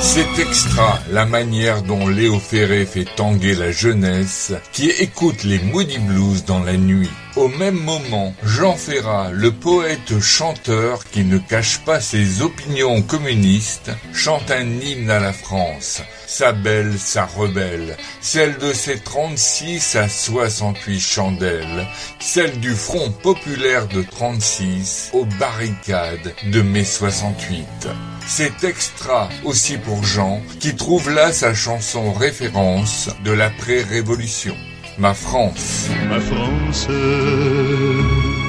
C'est extra la manière dont Léo Ferré fait tanguer la jeunesse qui écoute les Moody Blues dans la nuit. Au même moment, Jean Ferrat, le poète-chanteur qui ne cache pas ses opinions communistes, chante un hymne à la France, sa belle, sa rebelle, celle de ses 36 à 68 chandelles, celle du Front populaire de 36 aux barricades de mai 68. C'est extra aussi pour Jean, qui trouve là sa chanson référence de l'après-révolution. Ma France. Ma France,